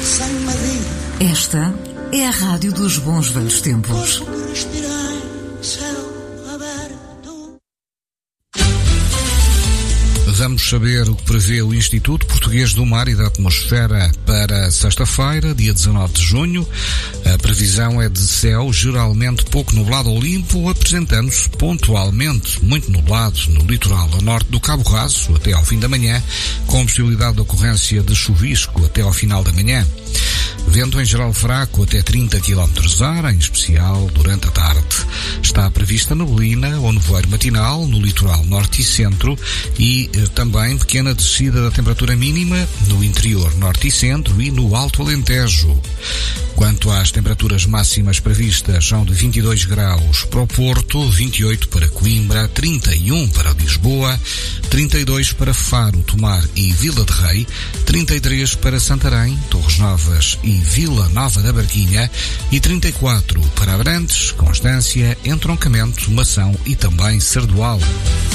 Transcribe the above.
sem medida. Esta é a rádio dos bons velhos tempos. Vamos saber o que prevê o Instituto Português do Mar e da Atmosfera para sexta-feira, dia 19 de junho. A previsão é de céu geralmente pouco nublado ou limpo, apresentando-se pontualmente muito nublado no litoral a norte do Cabo Raso até ao fim da manhã, com possibilidade de ocorrência de chuvisco até ao final da manhã. Vento em geral fraco até 30 km/h, em especial durante a tarde. Está prevista neblina ou nevoeiro matinal no litoral norte e centro e também pequena descida da temperatura mínima no interior norte e centro e no Alto Alentejo. Quanto às temperaturas máximas previstas, são de 22 graus para o Porto, 28 para Coimbra, 31 para Lisboa, 32 para Faro, Tomar e Vila de Rei, 33 para Santarém, Torres Novas e Vila Nova da Barquinha e 34 para Abrantes, Constância, Entroncamento, Mação e também Sardual.